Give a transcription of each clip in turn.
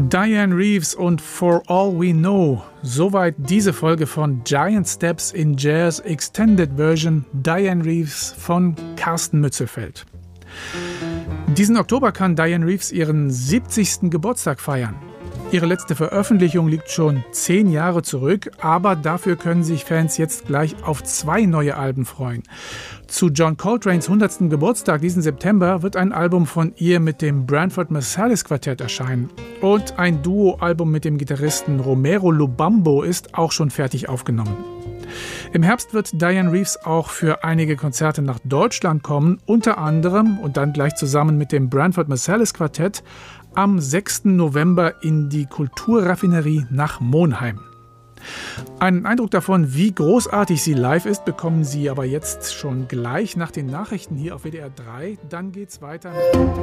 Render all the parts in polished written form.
Dianne Reeves und For All We Know. Soweit diese Folge von Giant Steps in Jazz Extended Version Dianne Reeves von Carsten Mützelfeld. Diesen Oktober kann Dianne Reeves ihren 70. Geburtstag feiern. Ihre letzte Veröffentlichung liegt schon 10 Jahre zurück, aber dafür können sich Fans jetzt gleich auf 2 neue Alben freuen. Zu John Coltranes 100. Geburtstag diesen September wird ein Album von ihr mit dem Branford Marsalis Quartett erscheinen. Und ein Duo-Album mit dem Gitarristen Romero Lubambo ist auch schon fertig aufgenommen. Im Herbst wird Dianne Reeves auch für einige Konzerte nach Deutschland kommen, unter anderem und dann gleich zusammen mit dem Branford Marsalis Quartett am 6. November in die Kulturraffinerie nach Monheim. Einen Eindruck davon, wie großartig sie live ist, bekommen Sie aber jetzt schon gleich nach den Nachrichten hier auf WDR 3. Dann geht's weiter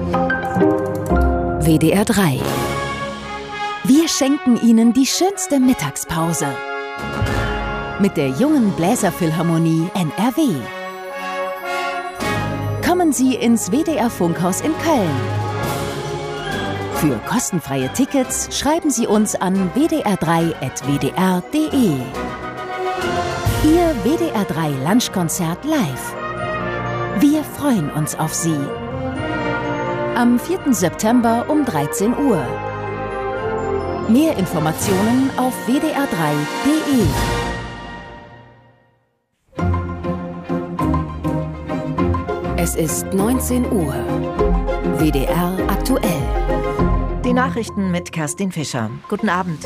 mit WDR 3. Wir schenken Ihnen die schönste Mittagspause mit der Jungen Bläserphilharmonie NRW. Kommen Sie ins WDR Funkhaus in Köln. Für kostenfreie Tickets schreiben Sie uns an wdr3@wdr.de. Ihr WDR 3 Lunchkonzert live. Wir freuen uns auf Sie. Am 4. September um 13 Uhr. Mehr Informationen auf wdr3.de. Es ist 19 Uhr. WDR aktuell. Die Nachrichten mit Kerstin Fischer. Guten Abend.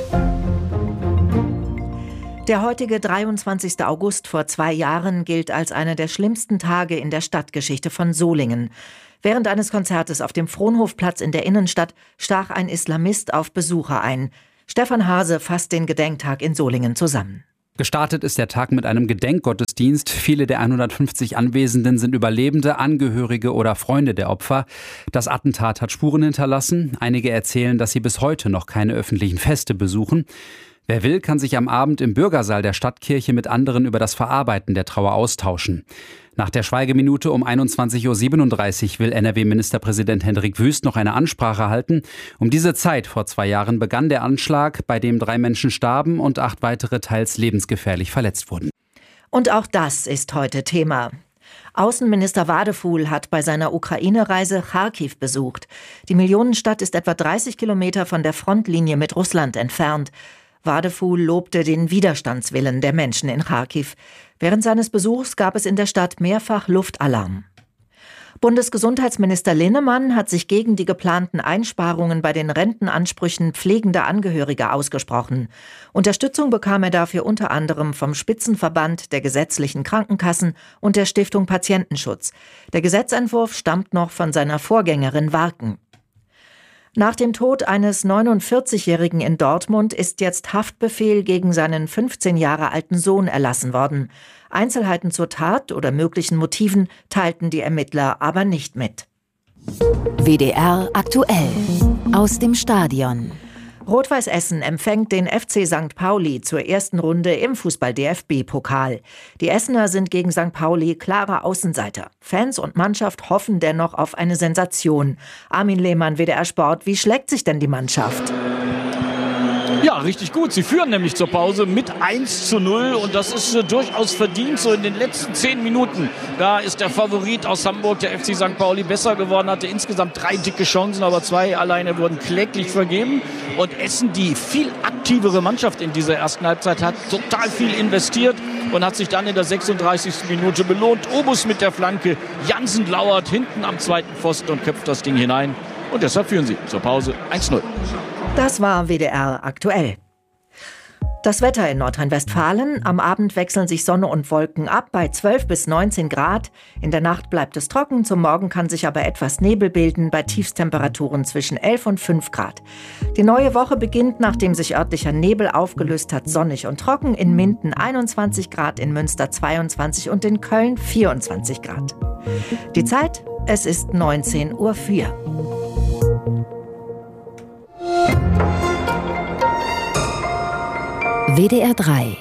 Der heutige 23. August vor 2 Jahren gilt als einer der schlimmsten Tage in der Stadtgeschichte von Solingen. Während eines Konzertes auf dem Fronhofplatz in der Innenstadt stach ein Islamist auf Besucher ein. Stefan Hase fasst den Gedenktag in Solingen zusammen. Gestartet ist der Tag mit einem Gedenkgottesdienst. Viele der 150 Anwesenden sind Überlebende, Angehörige oder Freunde der Opfer. Das Attentat hat Spuren hinterlassen. Einige erzählen, dass sie bis heute noch keine öffentlichen Feste besuchen. Wer will, kann sich am Abend im Bürgersaal der Stadtkirche mit anderen über das Verarbeiten der Trauer austauschen. Nach der Schweigeminute um 21.37 Uhr will NRW-Ministerpräsident Hendrik Wüst noch eine Ansprache halten. Um diese Zeit vor 2 Jahren begann der Anschlag, bei dem 3 Menschen starben und 8 weitere teils lebensgefährlich verletzt wurden. Und auch das ist heute Thema. Außenminister Wadefuhl hat bei seiner Ukraine-Reise Charkiw besucht. Die Millionenstadt ist etwa 30 Kilometer von der Frontlinie mit Russland entfernt. Wadefuhl lobte den Widerstandswillen der Menschen in Charkiw. Während seines Besuchs gab es in der Stadt mehrfach Luftalarm. Bundesgesundheitsminister Linnemann hat sich gegen die geplanten Einsparungen bei den Rentenansprüchen pflegender Angehöriger ausgesprochen. Unterstützung bekam er dafür unter anderem vom Spitzenverband der gesetzlichen Krankenkassen und der Stiftung Patientenschutz. Der Gesetzentwurf stammt noch von seiner Vorgängerin Warken. Nach dem Tod eines 49-Jährigen in Dortmund ist jetzt Haftbefehl gegen seinen 15 Jahre alten Sohn erlassen worden. Einzelheiten zur Tat oder möglichen Motiven teilten die Ermittler aber nicht mit. WDR aktuell. Aus dem Stadion. Rot-Weiß Essen empfängt den FC St. Pauli zur ersten Runde im Fußball-DFB-Pokal. Die Essener sind gegen St. Pauli klare Außenseiter. Fans und Mannschaft hoffen dennoch auf eine Sensation. Armin Lehmann, WDR Sport, wie schlägt sich denn die Mannschaft? Ja, richtig gut. Sie führen nämlich zur Pause mit 1:0 und das ist durchaus verdient. So in den letzten 10 Minuten, da ist der Favorit aus Hamburg, der FC St. Pauli, besser geworden, hatte insgesamt 3 dicke Chancen, aber 2 alleine wurden kläglich vergeben. Und Essen, die viel aktivere Mannschaft in dieser ersten Halbzeit, hat total viel investiert und hat sich dann in der 36. Minute belohnt. Obus mit der Flanke, Jansen lauert hinten am zweiten Pfosten und köpft das Ding hinein. Und deshalb führen sie zur Pause 1:0. Das war WDR aktuell. Das Wetter in Nordrhein-Westfalen. Am Abend wechseln sich Sonne und Wolken ab bei 12 bis 19 Grad. In der Nacht bleibt es trocken, zum Morgen kann sich aber etwas Nebel bilden bei Tiefstemperaturen zwischen 11 und 5 Grad. Die neue Woche beginnt, nachdem sich örtlicher Nebel aufgelöst hat, sonnig und trocken. In Minden 21 Grad, in Münster 22 und in Köln 24 Grad. Die Zeit, es ist 19:04 Uhr. WDR 3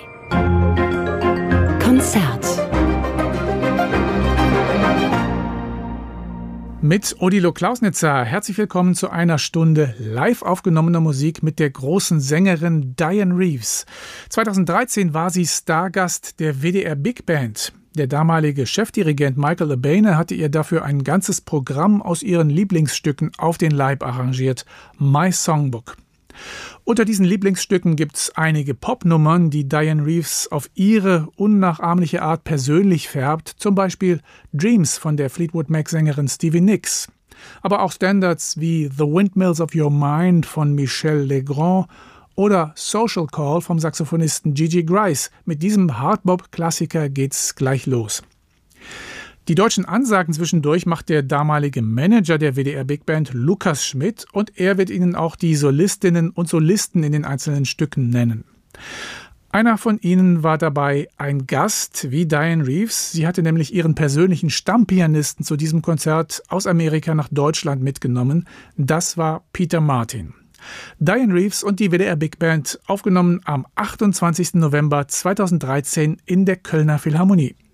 Konzert. Mit Odilo Klausnitzer. Herzlich willkommen zu einer Stunde live aufgenommener Musik mit der großen Sängerin Dianne Reeves. 2013 war sie Stargast der WDR Big Band. Der damalige Chefdirigent Michael Abene hatte ihr dafür ein ganzes Programm aus ihren Lieblingsstücken auf den Leib arrangiert. My Songbook. Unter diesen Lieblingsstücken gibt's einige Popnummern, die Dianne Reeves auf ihre unnachahmliche Art persönlich färbt, zum Beispiel Dreams von der Fleetwood Mac-Sängerin Stevie Nicks. Aber auch Standards wie The Windmills of Your Mind von Michel Legrand oder Social Call vom Saxophonisten Gigi Grice. Mit diesem Hardbop-Klassiker geht's gleich los. Die deutschen Ansagen zwischendurch macht der damalige Manager der WDR Big Band Lukas Schmidt und er wird Ihnen auch die Solistinnen und Solisten in den einzelnen Stücken nennen. Einer von ihnen war dabei ein Gast wie Dianne Reeves. Sie hatte nämlich ihren persönlichen Stammpianisten zu diesem Konzert aus Amerika nach Deutschland mitgenommen. Das war Peter Martin. Dianne Reeves und die WDR Big Band, aufgenommen am 28. November 2013 in der Kölner Philharmonie.